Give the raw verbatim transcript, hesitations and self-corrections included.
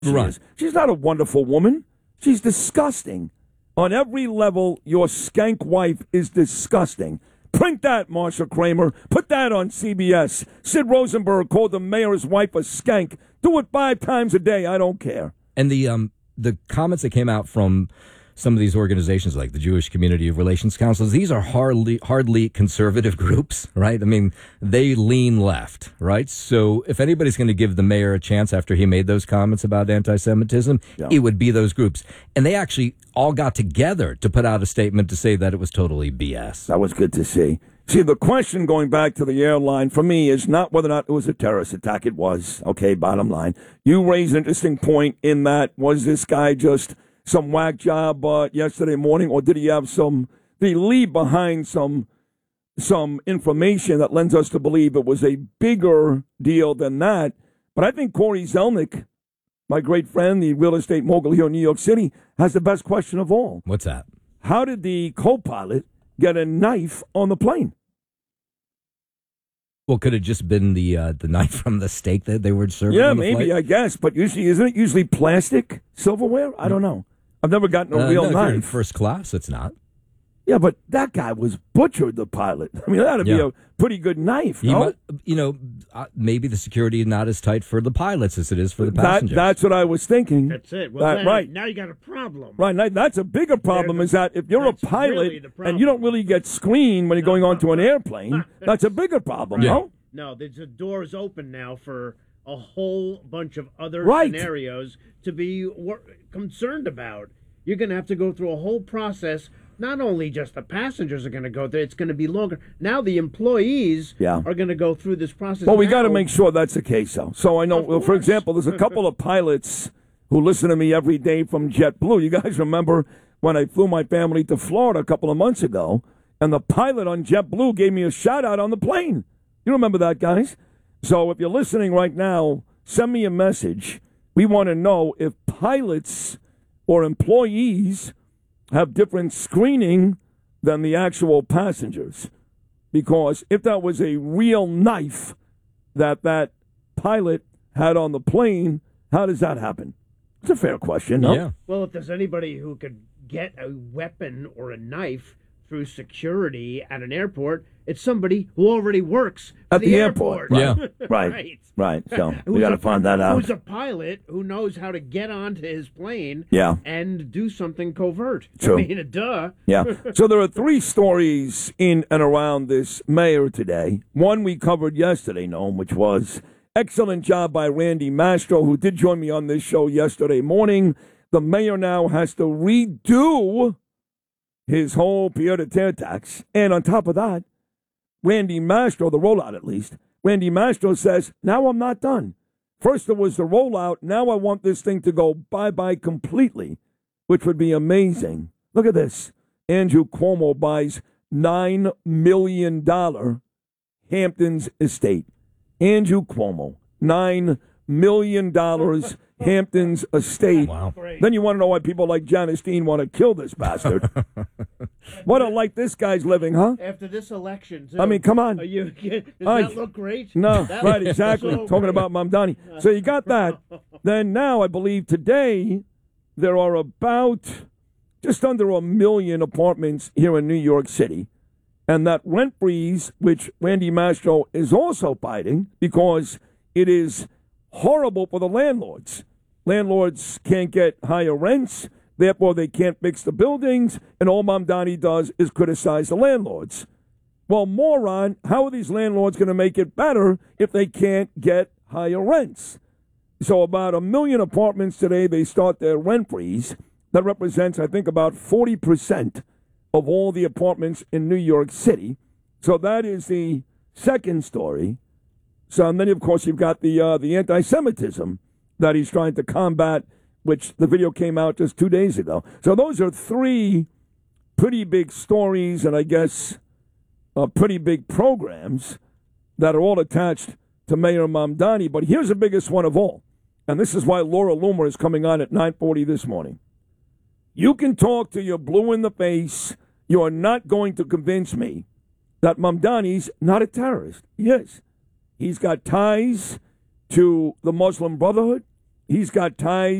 she Right. is. She's not a wonderful woman. She's disgusting. On every level, your skank wife is disgusting. Print that, Marsha Kramer. Put that on C B S. Sid Rosenberg called the mayor's wife a skank. Do it five times a day. I don't care. And the um the comments that came out from some of these organizations, like the Jewish Community Relations Councils, these are hardly hardly conservative groups, right? I mean, they lean left, right? So if anybody's going to give the mayor a chance after he made those comments about anti-Semitism, Yeah. it would be those groups. And they actually all got together to put out a statement to say that it was totally B S. That was good to see. See, the question going back to the airline for me is not whether or not it was a terrorist attack. It was. Okay, bottom line. You raised an interesting point in that, was this guy just some whack job uh, yesterday morning, or did he have some, did he leave behind some some information that lends us to believe it was a bigger deal than that? But I think Corey Zelnick, my great friend, the real estate mogul here in New York City, has the best question of all. What's that? How did the co-pilot get a knife on the plane? Well, could it just been the uh, the knife from the steak that they were serving? Yeah, on the maybe, flight? I guess. But usually, isn't it usually plastic silverware? I don't know. I've never gotten a Uh, real no, if you're in knife. first class, it's not. Yeah, but that guy was butchered, the pilot. I mean, that would Yeah. be a pretty good knife, You, no? might, you know, uh, maybe the security is not as tight for the pilots as it is for the That, passengers. that's what I was thinking. That's it. Well, That- now, right. now you got a problem. Right, now, that's a bigger problem the- is that if you're a that's pilot really the and you don't problem. really get screened when you're going onto an airplane, that's a bigger problem, Yeah. no? No, there's a doors open now for a whole bunch of other Right. scenarios to be wor- concerned about. You're going to have to go through a whole process. Not only just the passengers are going to go there, it's going to be longer. Now the employees Yeah. are going to go through this process. Well, we now. got to make sure that's the case, though. So I know, Of well, for course. example, there's a couple of pilots who listen to me every day from JetBlue. You guys remember when I flew my family to Florida a couple of months ago, and the pilot on JetBlue gave me a shout-out on the plane. You remember that, guys? So if you're listening right now, send me a message. We want to know if pilots or employees have different screening than the actual passengers. Because if that was a real knife that that pilot had on the plane, how does that happen? It's a fair question, no? Yeah. Well, if there's anybody who could get a weapon or a knife through security at an airport, it's somebody who already works At for the the, airport, right. Right, right. Right, so we Who's got to a- find that out. Who's a pilot who knows how to get onto his plane Yeah. and do something covert. True. I mean, duh. Yeah. So there are three stories in and around this mayor today. One we covered yesterday, Noam, which was excellent job by Randy Mastro, who did join me on this show yesterday morning. The mayor now has to redo his whole pied-à-terre tax. And on top of that, Randy Mastro, the rollout at least, Randy Mastro says, now I'm not done. First there was the rollout. Now I want this thing to go bye-bye completely, which would be amazing. Look at this. Andrew Cuomo buys nine million dollars Hamptons estate. Andrew Cuomo, nine million dollars Hamptons estate. Wow. Then you want to know why people like Janice Dean want to kill this bastard. What a life this guy's living, huh? After this election, too. I mean, come on. Are you, does I- that look great? No, That right, looks exactly. so Talking great. about Mamdani. So you got that. Then now, I believe today, there are about just under a million apartments here in New York City. And that rent freeze, which Randy Mastro is also fighting because it is horrible for the landlords. Landlords can't get higher rents, therefore they can't fix the buildings, and all Mamdani does is criticize the landlords. Well, moron, how are these landlords going to make it better if they can't get higher rents? So about a million apartments today, they start their rent freeze. That represents, I think, about forty percent of all the apartments in New York City. So that is the second story. So and then, of course, you've got the uh, the anti-Semitism that he's trying to combat, which the video came out just two days ago. So those are three pretty big stories and I guess uh, pretty big programs that are all attached to Mayor Mamdani. But here's the biggest one of all, and this is why Laura Loomer is coming on at nine forty this morning. You can talk till you're blue in the face. You are not going to convince me that Mamdani's not a terrorist. Yes, he's got ties to the Muslim Brotherhood. he's got ties